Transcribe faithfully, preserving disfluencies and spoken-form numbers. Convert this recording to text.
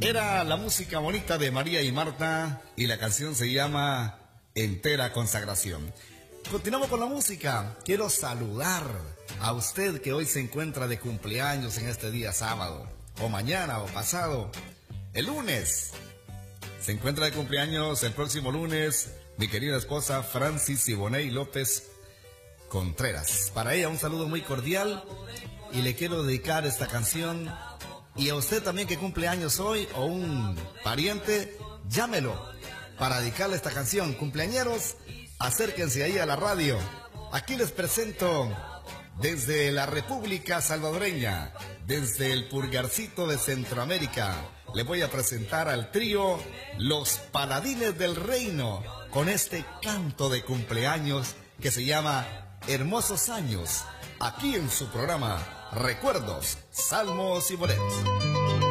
Era la música bonita de María y Marta y la canción se llama Entera Consagración. Continuamos con la música. Quiero saludar a usted que hoy se encuentra de cumpleaños en este día sábado, o mañana o pasado, el lunes. Se encuentra de cumpleaños el próximo lunes mi querida esposa Francis Iboney López Contreras. Para ella un saludo muy cordial y le quiero dedicar esta canción. Y a usted también que cumple años hoy o un pariente, llámelo para dedicarle esta canción. Cumpleañeros, acérquense ahí a la radio. Aquí les presento desde la República Salvadoreña, desde el Pulgarcito de Centroamérica, le voy a presentar al trío Los Paladines del Reino con este canto de cumpleaños que se llama Hermosos Años, aquí en su programa Recuerdos, Salmos y Boleros.